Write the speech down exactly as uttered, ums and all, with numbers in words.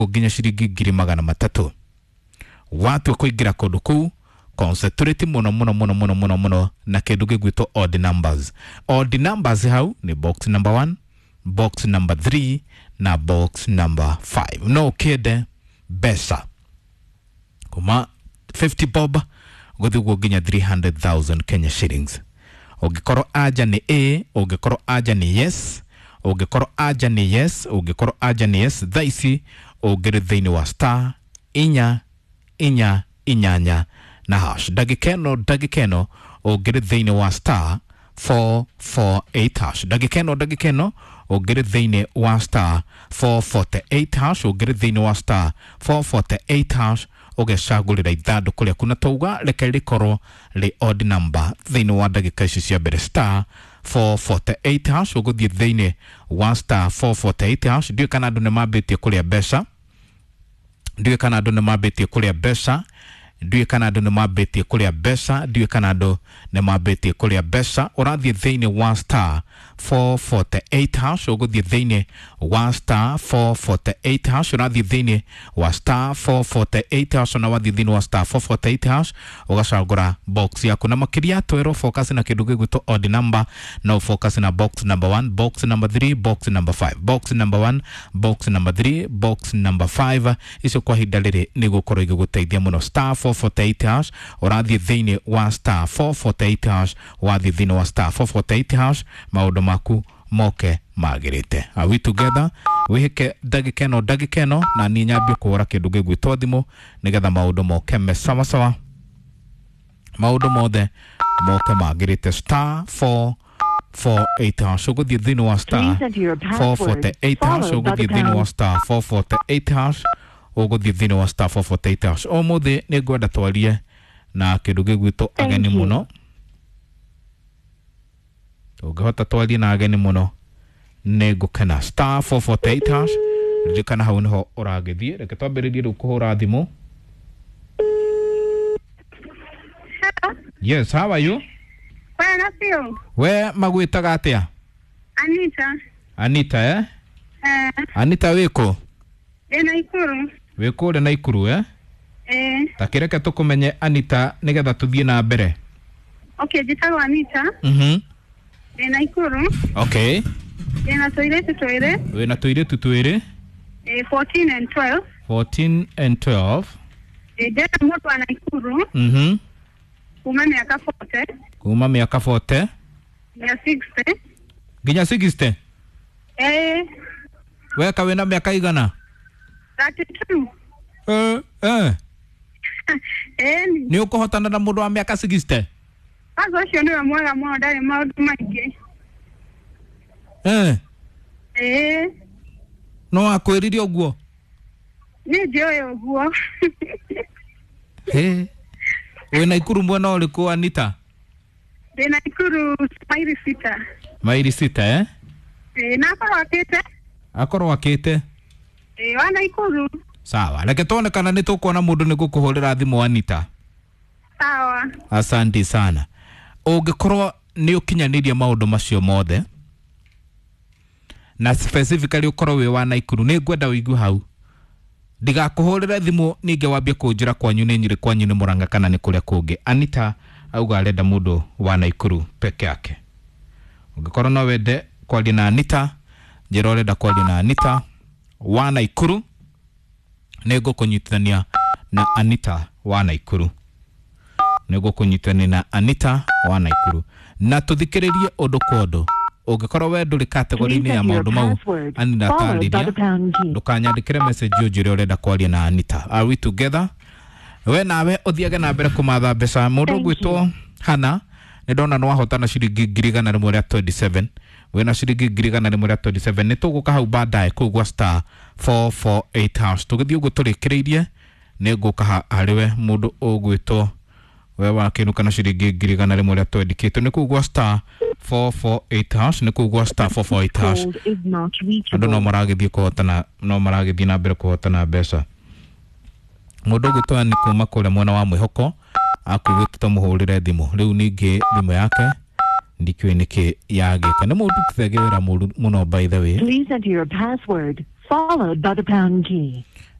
nginya ciringi ngiri magana matatu. Watu kuingira kundu kuu concentrate muno muno muno muno muno muno na kindu gigwitwo odd numbers. Odd numbers hau ni box number one, box number three na box number five. No kid besa kuma fifty bob guthigwo nginya three hundred thousand Kenya shillings. Ugikoro aja ni A, ugikoro aja ni yes, ugikoro aja ni yes, ugikoro aja ni yes, thaisi ugire thini wa star inya inya inyanya na hash. Dagikeno dagikeno ugire thini wa star four four eight hash. Dagikeno dagikeno ugire thini wa star four forty-eight hash, ugire thini wa star four forty-eight hash. Ugecagurira ithandu kuria kuna touga reke rikoro ri odd number thini wa dagika ici cia mbere star four forty-eight hash. Uguthie thini wa star four forty-eight hash. Ndio kana andu nimambitie kuria mbeca, ndio kana andu nimambitie kuria mbeca, ndio kana andu nimambitie kuria mbeca, ndio kana andu nimambitie kuria mbeca. Urathie thini wa star four forty-eight hash. Uguthie thini wa star four forty-eight hash. Urathie thini wa star four forty-eight hash na wathie thini wa star four forty-eight hash. Ugacagura box yaku na makiria twero focus na kindu gigwitwo odd number. No focus na box number one, box number three, box number five. Box number one, box number three, box number five. Icio kwa hinda riri ni gukorwo igiguteithia muno. Star four forty-eight hash. Urathie thini wa star four forty-eight hash. Wathie thini wa star four forty-eight hash. Maundu maku moke magirite. Are we together? Wihike dagikeno dagikeno na ni nyambie kuhura kindu gigwitwo thimu nigetha maundu moke me sawa sawa. Maundu mothe moke magirite. Star four forty-eight hash. Uguthie thini wa star four forty-eight hash. Uguthie thini wa star four forty-eight hash. Uguthie thini wa star four forty-eight hash. O muthe ni ngwenda twarie na kindu gigwitwo ageni muno. Ugihota twarie na ageni muno ni ngukena. Star four forty-eight hash. Ririkana hau niho uragithie. Reke twambiririe riu kuhura thimu. Hello. Yes, how are you? Well, I feel. We magwitaga atia? Anita. Anita eh? Eh. Anita wiko? E Naikuru. Wiko le Naikuru eh? Eh. Takireke tukumenye Anita nigetha tuthie na mbere. Okay, jitagwo Anita. Mhm. E Naikuru. Okay. E na toiletu toire. We na toiletu toire. E fourteen and twelve. fourteen and twelve. E jana mtu wa Naikuru. Mhm. Kuma miaka forty. Kuma miaka forty. Ya sixty. Ginya sixty. Eh. We ka wena miaka igana? thirty-two. Eh, eh. Eh. Ni ukuhotana na mundu wa miaka sixty? Azo cio niwe mwega muno ndari maundu maingi. Eh. Eh. No akwiririe oguo? Ni njoe oguo. Eh. We Naikuru mwena uriku Anita? E Naikuru maili sita. Maili sita eh? E na akorwo akite. Akorwo akite? E wa Naikuru. Sawa, reke tuone kana ni tukuona mundu ni gukuhurira thimu Anita. Sawa. Asante sana. Ungikorwo ni ukinyaniria maundu macio mothe na specifically ukorwo wi wa Naikuru, ni ngwenda uigu hau. Ndigakuhurira thimu ninge wambie kunjira kwanyu ni nyiri kwanyu ni Muranga kana ni kuria kungi. Anita auga arenda mundu wa Naikuru peke yake. Ungikorwo no wende kwaria na Anita, njira urenda kwaria na Anita wa Naikuru, ni ngukunyitithania na Anita wa Naikuru. Ni ngukunyitithania na Anita wa Naikuru. Na tuthikiririe undu kwa undu. Ungikorwo we nduri category-ini ya maundu mau Anita atariria, ndukanyandikire message ujire urenda kwaria na Anita. Are we together? We nawe uthiage na mbere kumatha mbeca. Mundu gwitwo Hana ni ndona no ahotana ciringi ngiri igana rimwe ria twenty-seven. We na ciringi ngiri igana rimwe ria twenty-seven. Ni tuguka hau baadaye kugwa star four forty-eight hash. Tugithii uguo turikiriirie ni nguka hariwe mundu ugwitwo we wakinuka na ciringi ngiri igana rimwe ria twendikitwo ni kugwa star four forty-eight hash. Ni kugwa star four forty-eight hash. Andu no maragithii kuhotana, no maragithii na mbere kuhotana mbeca. Mundu gwitwa ni kuma kule mwena wa Mwihoko akuigwe tutamuhurire thimu. Riu ningi thimu yake ndikiwe niki yagika. Ni mundu kithege wira muno by the way. Please enter your password followed by the pound key.